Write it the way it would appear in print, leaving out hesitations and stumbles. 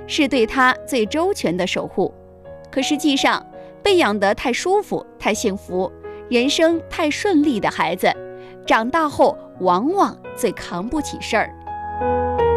是对他最周全的守护。可实际上，被养得太舒服、太幸福、人生太顺利的孩子，长大后往往最扛不起事儿。